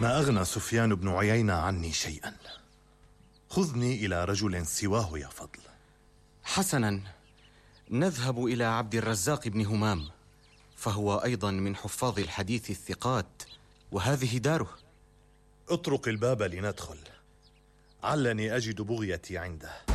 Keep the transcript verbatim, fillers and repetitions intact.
ما أغنى سفيان بن عيينة عني شيئا. خذني إلى رجل سواه يا فضل. حسنا، نذهب إلى عبد الرزاق بن همام، فهو أيضا من حفاظ الحديث الثقات، وهذه داره. اطرق الباب لندخل، علني أجد بغيتي عنده.